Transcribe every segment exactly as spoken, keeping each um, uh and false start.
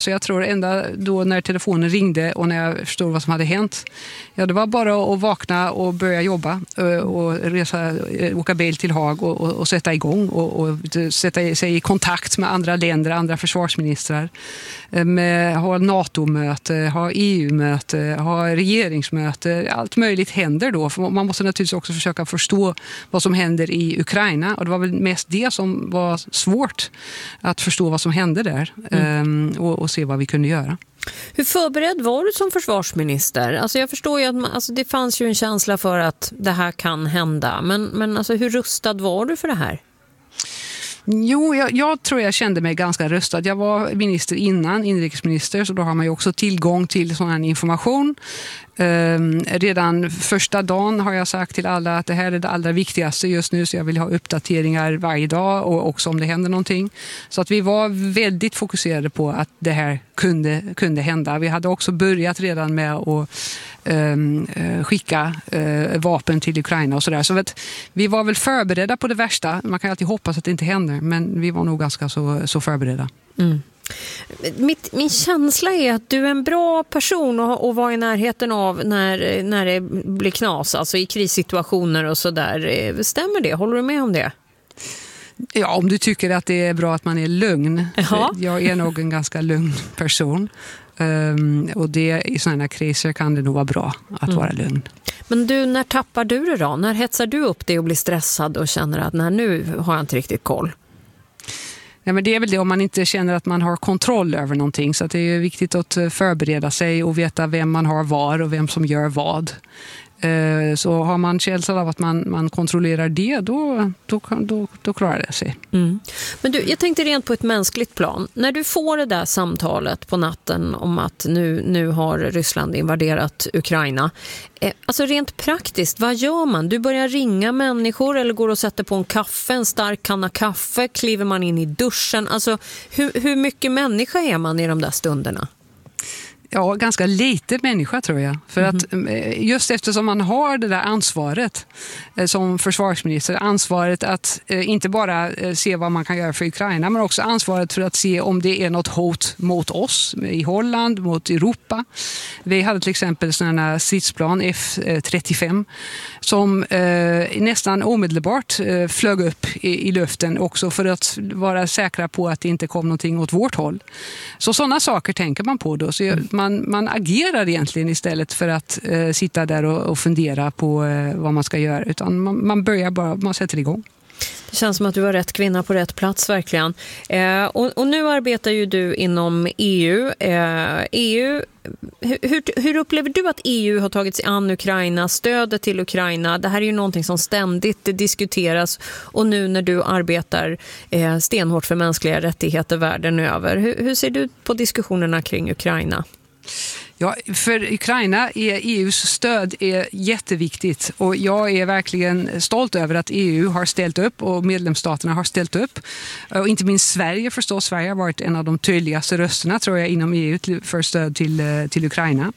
Så jag tror ända då när telefonen ringde och när jag förstod vad som hade hänt, ja, det var bara att vakna och börja jobba och resa, åka bil till Haag och, och, och sätta igång och, och sätta sig i kontakt med andra länder, andra försvarsministrar, med, ha NATO-möte, ha E U-möte, ha regeringsmöte. Allt möjligt händer då. För man måste naturligtvis också försöka förstå vad som händer i Ukraina, och det var väl mest det som var svårt, att förstå vad som hände där mm. och, och se vad vi kunde göra. Hur förberedd var du som försvarsminister? Alltså jag förstår ju att man, alltså det fanns ju en känsla för att det här kan hända, men, men alltså hur rustad var du för det här? Jo, jag, jag tror jag kände mig ganska rustad. Jag var minister innan, inrikesminister, så då har man ju också tillgång till sån här information. Um, redan första dagen har jag sagt till alla att det här är det allra viktigaste just nu, så jag vill ha uppdateringar varje dag och också om det händer någonting. Så att vi var väldigt fokuserade på att det här kunde, kunde hända. Vi hade också börjat redan med att um, skicka uh, vapen till Ukraina och sådär. Så att vi var väl förberedda på det värsta. Man kan alltid hoppas att det inte händer, men vi var nog ganska så, så förberedda. Mm. Mitt, min känsla är att du är en bra person att, att vara i närheten av när, när det blir knas, alltså i krissituationer och sådär. Stämmer det? Håller du med om det? Ja, om du tycker att det är bra att man är lugn. Jaha. Jag är nog en ganska lugn person. Um, och det, i sådana här kriser kan det nog vara bra att mm. vara lugn. Men du, när tappar du det då? När hetsar du upp dig och blir stressad och känner att nej, nu har jag inte riktigt koll? Ja, men det är väl det om man inte känner att man har kontroll över någonting. Så att det är viktigt att förbereda sig och veta vem man har var och vem som gör vad. Så har man känslan av att man, man kontrollerar det, då, då, då, då klarar det sig. Mm. Men du, jag tänkte rent på ett mänskligt plan. När du får det där samtalet på natten om att nu, nu har Ryssland invaderat Ukraina. Eh, alltså rent praktiskt, vad gör man? Du börjar ringa människor eller går och sätter på en kaffe, en stark kanna kaffe? Kliver man in i duschen? Alltså hur, hur mycket människa är man i de där stunderna? Ja, ganska lite människa tror jag. För mm. att just eftersom man har det där ansvaret som försvarsminister, ansvaret att inte bara se vad man kan göra för Ukraina, men också ansvaret för att se om det är något hot mot oss i Holland, mot Europa. Vi hade till exempel sådana stridsplan F trettiofem som eh, nästan omedelbart eh, flög upp i, i luften också för att vara säkra på att det inte kom någonting åt vårt håll. Så sådana saker tänker man på då. Så mm. Man, man agerar egentligen istället för att eh, sitta där och, och fundera på eh, vad man ska göra. Utan man, man börjar bara, man sätter igång. Det känns som att du var rätt kvinna på rätt plats verkligen. Eh, och, och nu arbetar ju du inom E U. Eh, E U hur, hur upplever du att E U har tagit sig an Ukraina, stödet till Ukraina? Det här är ju någonting som ständigt diskuteras, och nu när du arbetar eh, stenhårt för mänskliga rättigheter världen över. Hur, hur ser du på diskussionerna kring Ukraina? Ja, för Ukraina är E U:s stöd är jätteviktigt, och jag är verkligen stolt över att E U har ställt upp och medlemsstaterna har ställt upp. Och inte minst Sverige förstås. Sverige har varit en av de tydligaste rösterna tror jag inom E U för stöd till, till Ukraina.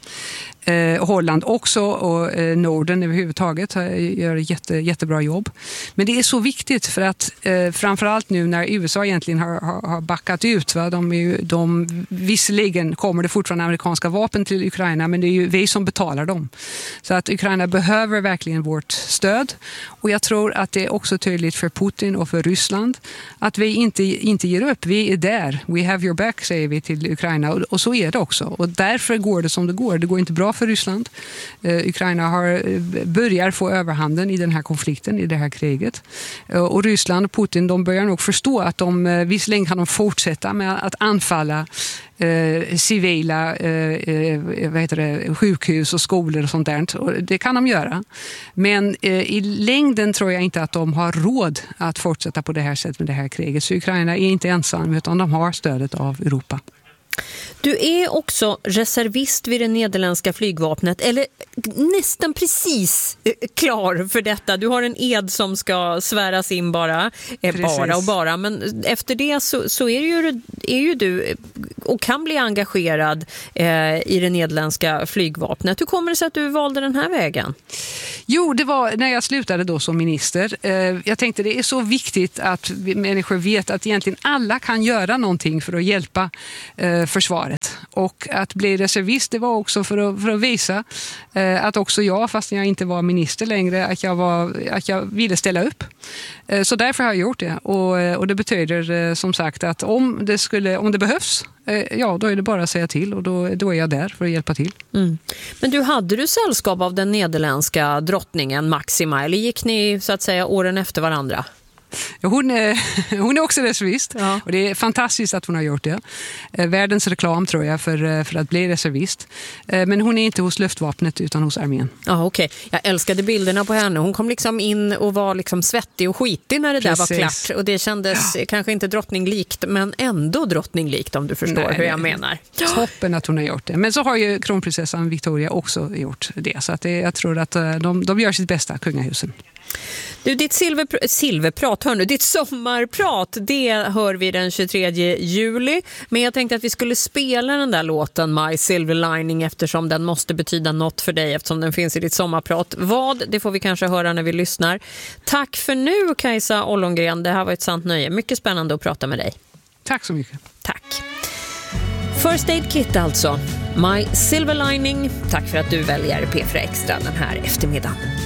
Eh, Holland också, och eh, Norden överhuvudtaget gör ett jätte, jättebra jobb. Men det är så viktigt för att eh, framförallt nu när U S A egentligen har, har, har backat ut. Va? De är ju, de, visserligen kommer det fortfarande amerikanska vapen till Ukraina, men det är ju vi som betalar dem. Så att Ukraina behöver verkligen vårt stöd. Och jag tror att det är också tydligt för Putin och för Ryssland att vi inte, inte ger upp. Vi är där. We have your back, säger vi till Ukraina. Och, och så är det också. Och därför går det som det går. Det går inte bra för Ryssland. Eh, Ukraina har, börjar få överhanden i den här konflikten, i det här kriget. Eh, och Ryssland och Putin, de börjar nog förstå att de, eh, visserligen kan de fortsätta med att anfalla eh, civila eh, vad heter det, sjukhus och skolor och sånt där. Och det kan de göra. Men eh, i längden tror jag inte att de har råd att fortsätta på det här sättet med det här kriget. Så Ukraina är inte ensam, utan de har stödet av Europa. Du är också reservist vid det nederländska flygvapnet, eller nästan precis klar för detta. Du har en ed som ska sväras in bara, eh, bara och bara. Men efter det så, så är, ju, är ju du och kan bli engagerad eh, i det nederländska flygvapnet. Hur kommer det sig att du valde den här vägen? Jo, det var när jag slutade då som minister. Eh, jag tänkte det är så viktigt att människor vet att egentligen alla kan göra någonting för att hjälpa eh, försvaret. Och att bli reservist, det var också för att, för att visa eh, att också jag, fast jag inte var minister längre, att jag, var, att jag ville ställa upp. Eh, så därför har jag gjort det. Och, och det betyder eh, som sagt att om det, skulle, om det behövs, eh, ja, då är det bara att säga till. Och då, då är jag där för att hjälpa till. Mm. Men du, hade du sällskap av den nederländska drottningen Maxima, eller gick ni så att säga åren efter varandra? Hon är, hon är också reservist, ja. Och det är fantastiskt att hon har gjort det. Världens reklam tror jag för, för att bli reservist. Men hon är inte hos luftvapnet utan hos armén. Ja, okej. Okay. Jag älskade bilderna på henne. Hon kom liksom in och var liksom svettig och skitig när det Precis. där var klart. Och det kändes ja. kanske inte drottninglikt, men ändå drottninglikt om du förstår nej, hur jag nej. menar. Toppen att hon har gjort det. Men så har ju kronprinsessan Victoria också gjort det. Så att det, jag tror att de, de gör sitt bästa, kungahusen. Du, ditt silverpr- silverprat, hör nu, ditt sommarprat, det hör vi den tjugotredje juli. Men jag tänkte att vi skulle spela den där låten My Silver Lining eftersom den måste betyda något för dig eftersom den finns i ditt sommarprat. Vad, det får vi kanske höra när vi lyssnar. Tack för nu, Kajsa Ollongren. Det här var ett sant nöje. Mycket spännande att prata med dig. Tack så mycket. Tack. First Aid Kit alltså. My Silver Lining. Tack för att du väljer P fyra Extra den här eftermiddagen.